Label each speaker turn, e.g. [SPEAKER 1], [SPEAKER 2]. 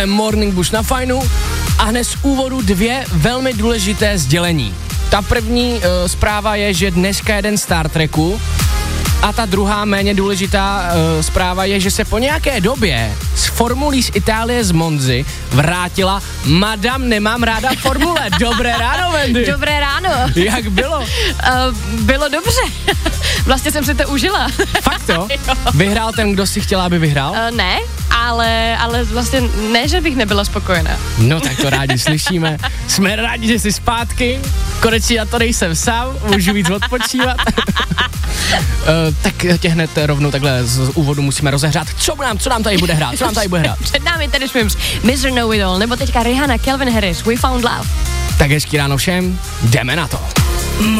[SPEAKER 1] Morning Bush na Fajnu a hned z úvodu 2 velmi důležité sdělení. Ta první zpráva je, že dneska jeden Star Treku a ta druhá méně důležitá zpráva je, že se po nějaké době z formulí z Itálie z Monzy vrátila Madame Nemám ráda formule. Dobré ráno, Wendy.
[SPEAKER 2] Dobré ráno.
[SPEAKER 1] Jak bylo?
[SPEAKER 2] Bylo dobře. Vlastně jsem si to užila.
[SPEAKER 1] Fakt to? Vyhrál ten, kdo si chtěla, aby vyhrál?
[SPEAKER 2] Ne, ale vlastně ne, že bych nebyla spokojená.
[SPEAKER 1] No tak to rádi slyšíme. Jsme rádi, že jsi zpátky. Konečně já to nejsem sám, můžu víc odpočívat. Tak tě hned rovnou takhle z úvodu musíme rozehrát. Co nám tady bude hrát?
[SPEAKER 2] Před námi tady Swims, Mr. Know It All, nebo teďka Rihanna, Calvin Harris, We Found Love.
[SPEAKER 1] Tak hezký ráno všem, jdeme na to.